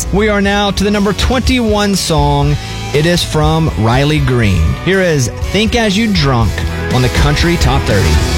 We are now to the number 21 song. It is from Riley Green. Here is Think As You Drunk on the Country Top 30.